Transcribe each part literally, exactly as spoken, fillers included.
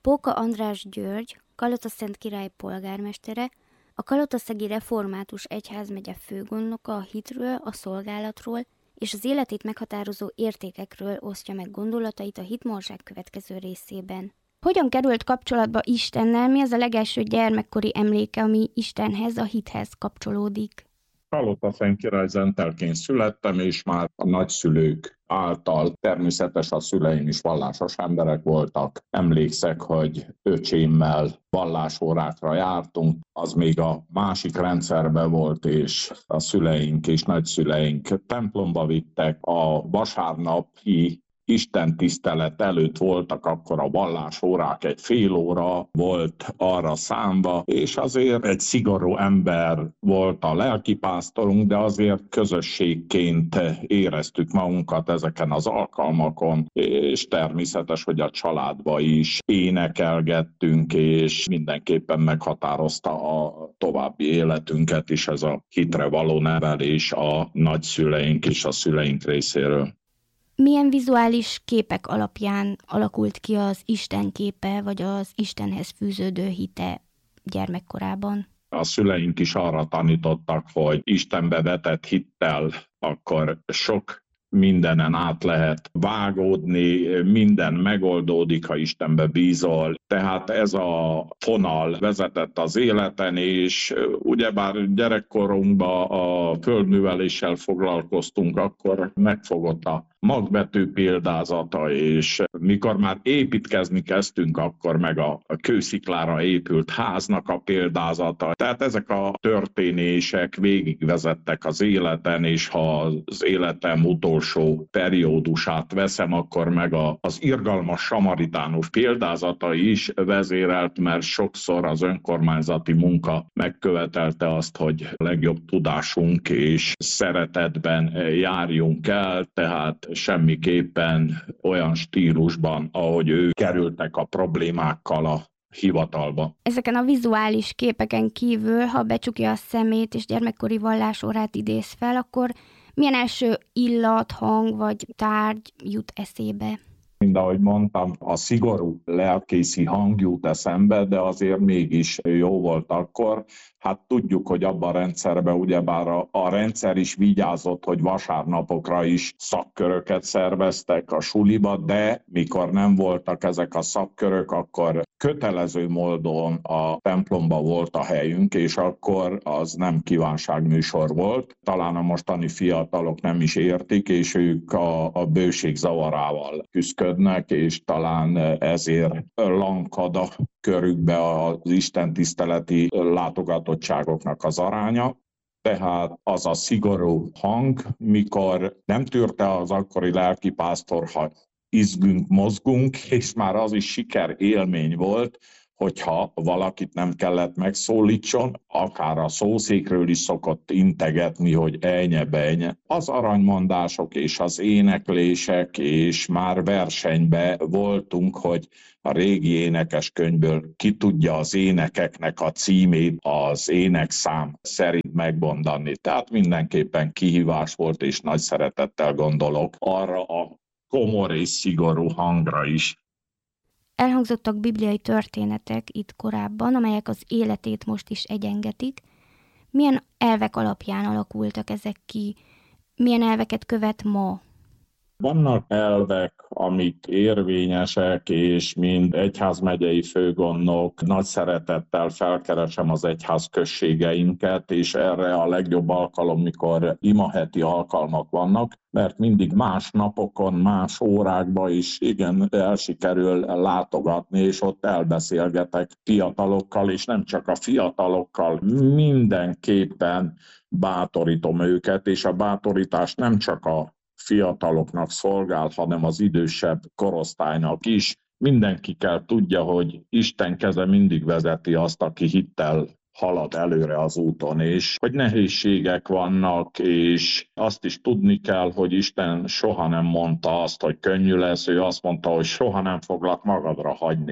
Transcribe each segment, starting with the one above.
Póka András György, Kalotaszent király polgármestere, a kalotaszegi református egyházmegye főgondnoka a hitről, a szolgálatról és az életét meghatározó értékekről osztja meg gondolatait a Hitmorzsák következő részében. Hogyan került kapcsolatba Istennel, mi az a legelső gyermekkori emléke, ami Istenhez, a hithez kapcsolódik? Kalotaszent király zentelként születtem, és már a nagyszülők által, természetes a szüleim is vallásos emberek voltak. Emlékszek, hogy öcsémmel vallásórákra jártunk, az még a másik rendszerben volt, és a szüleink és nagyszüleink templomba vittek. A vasárnapi Isten tisztelet előtt voltak akkor a vallásórák, egy fél óra volt arra számba, és azért egy szigorú ember volt a lelkipásztorunk, de azért közösségként éreztük magunkat ezeken az alkalmakon, és természetes, hogy a családba is énekelgettünk, és mindenképpen meghatározta a további életünket is ez a hitre való nevelés a nagyszüleink és a szüleink részéről. Milyen vizuális képek alapján alakult ki az Isten képe, vagy az Istenhez fűződő hite gyermekkorában? A szüleink is arra tanítottak, hogy Istenbe vetett hittel akkor sok mindenen át lehet vágódni, minden megoldódik, ha Istenbe bízol. Tehát ez a fonal vezetett az életen, és ugyebár gyerekkorunkban a földműveléssel foglalkoztunk, akkor megfogott a magbetű példázata, és mikor már építkezni kezdtünk, akkor meg a kősziklára épült háznak a példázata. Tehát ezek a történések végigvezettek az életen, és ha az életem utolsó periódusát veszem, akkor meg az irgalmas samaritánus példázata is vezérelt, mert sokszor az önkormányzati munka megkövetelte azt, hogy legjobb tudásunk és szeretetben járjunk el, tehát semmiképpen olyan stílusban, ahogy ők kerültek a problémákkal a hivatalba. Ezeken a vizuális képeken kívül, ha becsukja a szemét és gyermekkori vallásórát idéz fel, akkor milyen első illat, hang vagy tárgy jut eszébe? Mind ahogy mondtam, a szigorú lelkészi hang jut eszembe, de azért mégis jó volt akkor. Hát tudjuk, hogy abban a rendszerben ugyebár a, a rendszer is vigyázott, hogy vasárnapokra is szakköröket szerveztek a suliba, de mikor nem voltak ezek a szakkörök, akkor kötelező módon a templomba volt a helyünk, és akkor az nem kívánságműsor volt. Talán a mostani fiatalok nem is értik, és ők a, a bőség zavarával küzdködnek, és talán ezért lankad a körükbe az istentiszteleti látogatottságoknak az aránya. Tehát az a szigorú hang, mikor nem tűrte az akkori lelkipásztor, ha izgünk, mozgunk, és már az is siker élmény volt, hogyha valakit nem kellett megszólítson, akár a szószékről is szokott integetni, hogy ejnye, bejnye. Az aranymondások és az éneklések, és már versenybe voltunk, hogy a régi énekeskönyvből ki tudja az énekeknek a címét az énekszám szerint megmondani. Tehát mindenképpen kihívás volt, és nagy szeretettel gondolok arra a komor és szigorú hangra is. Elhangzottak bibliai történetek itt korábban, amelyek az életét most is egyengetik. Milyen elvek alapján alakultak ezek ki? Milyen elveket követ ma? Vannak elvek, amik érvényesek, és mint egyházmegyei főgondnok nagy szeretettel felkeresem az egyház községeinket, és erre a legjobb alkalom, mikor imaheti alkalmak vannak, mert mindig más napokon, más órákban is igen elsikerül látogatni, és ott elbeszélgetek fiatalokkal, és nem csak a fiatalokkal, mindenképpen bátorítom őket, és a bátorítás nem csak a fiataloknak szolgál, hanem az idősebb korosztálynak is. Mindenki kell tudja, hogy Isten keze mindig vezeti azt, aki hittel halad előre az úton, és hogy nehézségek vannak, és azt is tudni kell, hogy Isten soha nem mondta azt, hogy könnyű lesz, ő azt mondta, hogy soha nem foglak magadra hagyni.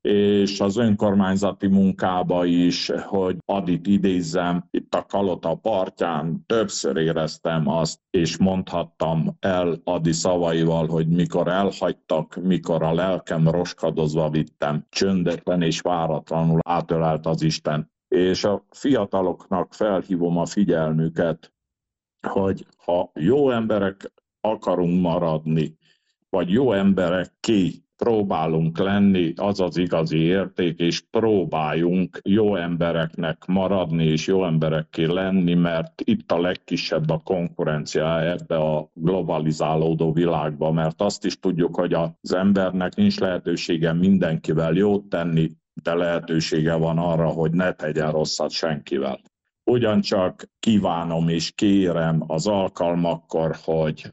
és az önkormányzati munkába is, hogy Adit idézzem, itt a Kalota partján többször éreztem azt, és mondhattam el Adi szavaival, hogy mikor elhagytak, mikor a lelkem roskadozva vittem, csöndetlen és váratlanul átölelt az Isten. És a fiataloknak felhívom a figyelmüket, hogy ha jó emberek akarunk maradni, vagy jó emberekké próbálunk lenni, az az igazi érték, és próbáljunk jó embereknek maradni, és jó emberekké lenni, mert itt a legkisebb a konkurencia ebbe a globalizálódó világba, mert azt is tudjuk, hogy az embernek nincs lehetősége mindenkivel jót tenni, de lehetősége van arra, hogy ne tegyen rosszat senkivel. Ugyancsak kívánom és kérem az alkalmakkor, hogy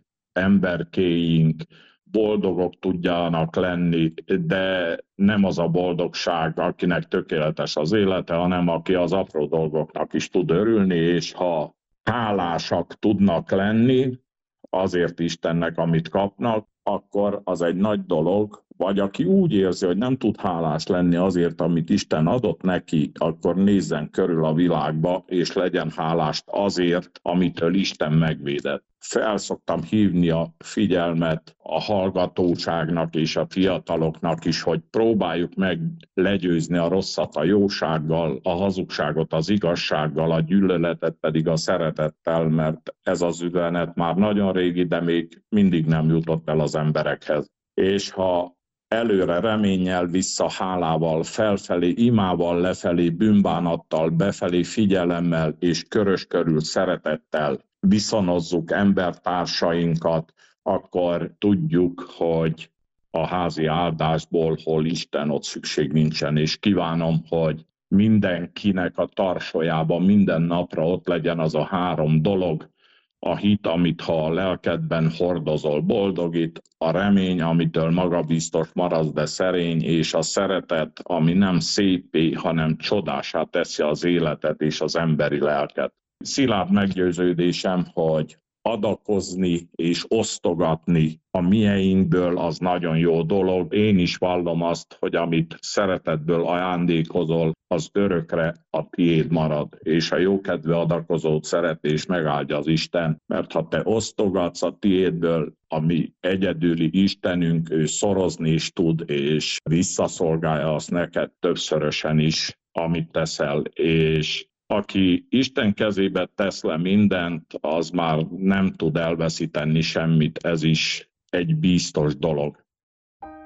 emberkéink boldogok tudjanak lenni, de nem az a boldogság, akinek tökéletes az élete, hanem aki az apró dolgoknak is tud örülni, és ha hálásak tudnak lenni azért Istennek, amit kapnak, akkor az egy nagy dolog, vagy aki úgy érzi, hogy nem tud hálás lenni azért, amit Isten adott neki, akkor nézzen körül a világba, és legyen hálást azért, amitől Isten megvédett. Fel szoktam hívni a figyelmet a hallgatóságnak és a fiataloknak is, hogy próbáljuk meg legyőzni a rosszat a jósággal, a hazugságot az igazsággal, a gyűlöletet pedig a szeretettel, mert ez az üzenet már nagyon régi, de még mindig nem jutott el az emberekhez. És ha előre reménnyel, vissza hálával, felfelé imával, lefelé bűnbánattal, befelé figyelemmel és körös körül szeretettel viszonozzuk embertársainkat, akkor tudjuk, hogy a házi áldásból, hol Isten, ott szükség nincsen, és kívánom, hogy mindenkinek a tarsolyában minden napra ott legyen az a három dolog, a hit, amit ha a lelkedben hordozol, boldogít, a remény, amitől magabiztos maradsz, de szerény, és a szeretet, ami nem szépé, hanem csodásá teszi az életet és az emberi lelket. Szilárd meggyőződésem, hogy adakozni és osztogatni a mieinkből az nagyon jó dolog. Én is vallom azt, hogy amit szeretetből ajándékozol, az örökre a tiéd marad, és a jókedvű adakozót szeret és megáldja az Isten, mert ha te osztogatsz a tiédből, ami egyedüli Istenünk, ő szorozni is tud, és visszaszolgálja azt neked többszörösen is, amit teszel, és aki Isten kezébe tesz le mindent, az már nem tud elveszíteni semmit, ez is egy biztos dolog.